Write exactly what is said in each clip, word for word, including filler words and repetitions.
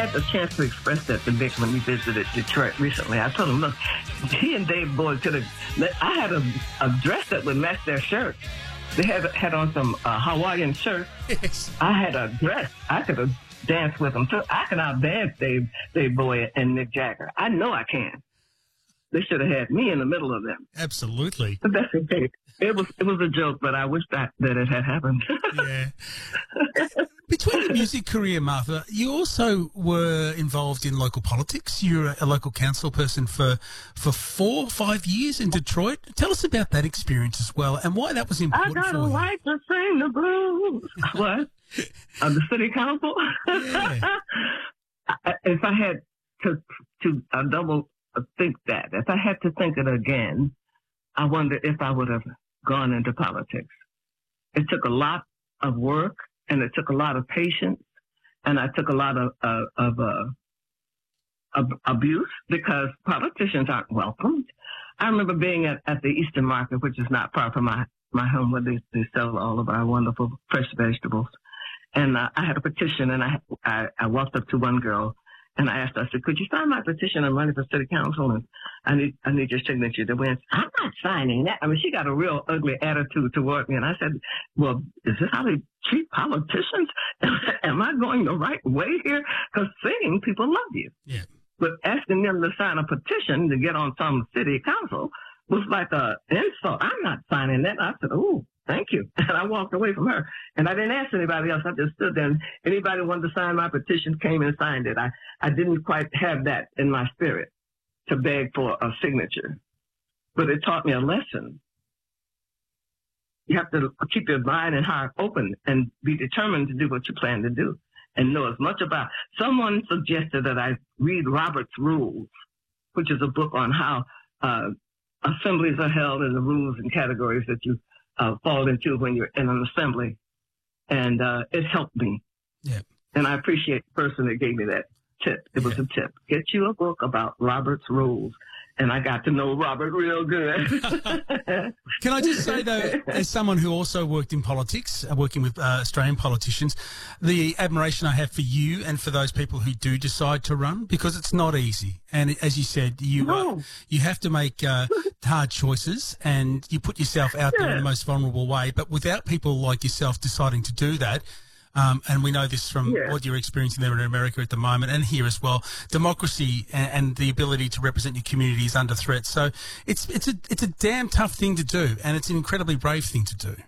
had the chance to express that to Vic when he visited Detroit recently. I told him, look, he and Dave Boyd could have, I had a, a dress that would match their shirt. They had had on some uh, Hawaiian shirts. Yes. I had a dress. I could have danced with them. So I can outdance Dave, Dave Boyd and Mick Jagger. I know I can. They should have had me in the middle of them. Absolutely. But that's okay. It was it was a joke, but I wish that, that it had happened. Yeah. Between your music career, Martha, you also were involved in local politics. You're a local council person for for four or five years in Detroit. Tell us about that experience as well and why that was important I got for a you. right to sing the blues. What? Of the city council? Yeah. If I had to to uh, double think that, if I had to think it again, I wonder if I would have gone into politics. It took a lot of work, and it took a lot of patience, and I took a lot of uh, of, uh, of abuse because politicians aren't welcomed. I remember being at, at the Eastern Market, which is not far from my, my home, where they, they sell all of our wonderful fresh vegetables. And uh, I had a petition, and I, I I walked up to one girl, and I asked her, I said, could you sign my petition? I'm running for city council, and I need I need your signature to win. I'm not signing that. I mean, she got a real ugly attitude toward me. And I said, well, is this how they treat politicians? Am I going the right way here? Because singing, people love you. Yeah. But asking them to sign a petition to get on some city council was like a insult. I'm not signing that. I said, oh, thank you. And I walked away from her. And I didn't ask anybody else. I just stood there. And anybody who wanted to sign my petition came and signed it. I, I didn't quite have that in my spirit to beg for a signature. But it taught me a lesson. You have to keep your mind and heart open and be determined to do what you plan to do and know as much about. Someone suggested that I read Robert's Rules, which is a book on how uh, assemblies are held and the rules and categories that you Uh, fall into when you're in an assembly. And uh, it helped me. Yeah. And I appreciate the person that gave me that tip. It was Yeah. a tip. Get you a book about Robert's Rules. And I got to know Robert real good. Can I just say, though, as someone who also worked in politics, uh, working with uh, Australian politicians, the admiration I have for you and for those people who do decide to run, because it's not easy. And as you said, you No. uh, you have to make uh, hard choices and you put yourself out there in the most vulnerable way. But without people like yourself deciding to do that, Um, and we know this from Yeah. what you're experiencing there in America at the moment and here as well. Democracy and, and the ability to represent your community is under threat. So it's it's a it's a damn tough thing to do, and it's an incredibly brave thing to do.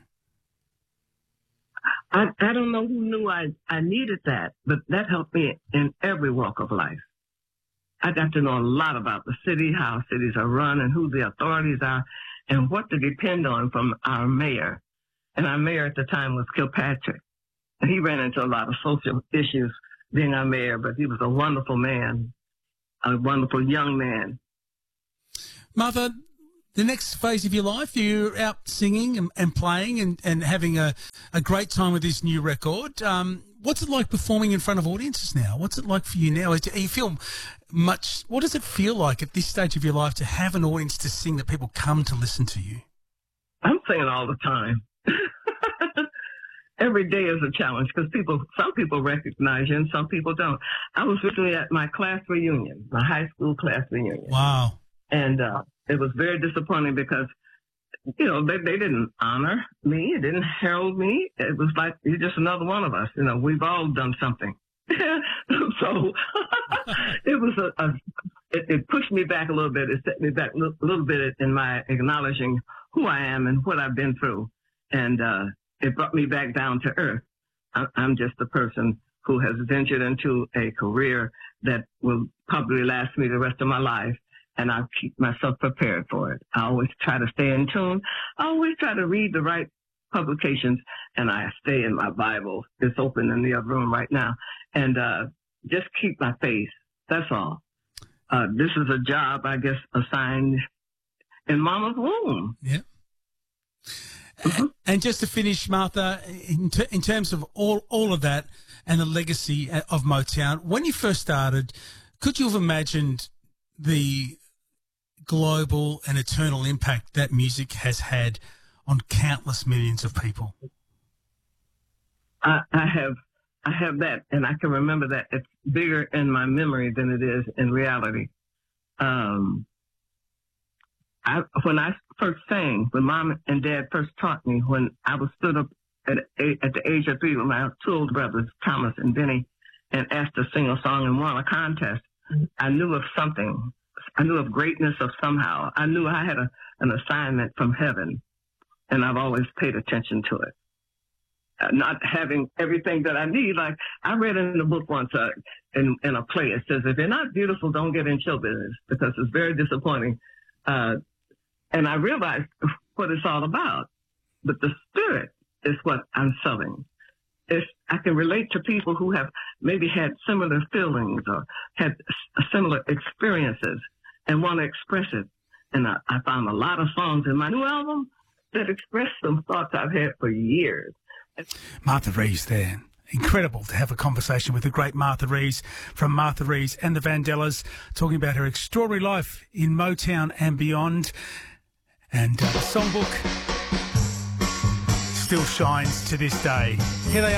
I, I don't know who knew I, I needed that, but that helped me in every walk of life. I got to know a lot about the city, how cities are run, and who the authorities are, and what to depend on from our mayor. And our mayor at the time was Kilpatrick. And he ran into a lot of social issues being our mayor, but he was a wonderful man, a wonderful young man. Mother, the next phase of your life, you're out singing and, and playing and, and having a, a great time with this new record. Um, what's it like performing in front of audiences now? What's it like for you now? Do you feel much, what does it feel like at this stage of your life to have an audience to sing, that people come to listen to you? I'm singing all the time. Every day is a challenge because people, some people recognize you and some people don't. I was recently at my class reunion, my high school class reunion. Wow. And uh, it was very disappointing because, you know, they, they didn't honor me. It didn't herald me. It was like, you're just another one of us. You know, we've all done something. So it was a, a it, it pushed me back a little bit. It set me back a little, little bit in my acknowledging who I am and what I've been through. And, uh, it brought me back down to earth. I'm just a person who has ventured into a career that will probably last me the rest of my life, and I keep myself prepared for it. I always try to stay in tune. I always try to read the right publications, and I stay in my Bible. It's open in the other room right now. And uh, just keep my faith. That's all. Uh, this is a job, I guess, assigned in Mama's womb. Yeah. Mm-hmm. And just to finish, Martha, in, ter- in terms of all, all of that and the legacy of Motown, when you first started, could you have imagined the global and eternal impact that music has had on countless millions of people? I, I have I have that, and I can remember that. It's bigger in my memory than it is in reality. Um, I, when I first sang, when Mom and Dad first taught me, when I was stood up at, at the age of three with my two older brothers, Thomas and Benny, and asked to sing a song and won a contest, I knew of something. I knew of greatness of somehow. I knew I had a, an assignment from heaven, and I've always paid attention to it. Uh, not having everything that I need. Like I read in a book once, uh, in, in a play, it says, if you're not beautiful, don't get in show business, because it's very disappointing. Uh, and I realized what it's all about. But the spirit is what I'm selling. It's, I can relate to people who have maybe had similar feelings or had s- similar experiences and want to express it. And I, I found a lot of songs in my new album that express some thoughts I've had for years. Martha Reeves there. Incredible to have a conversation with the great Martha Reeves from Martha Reeves and the Vandellas, talking about her extraordinary life in Motown and beyond. And uh, the songbook still shines to this day. Here they are.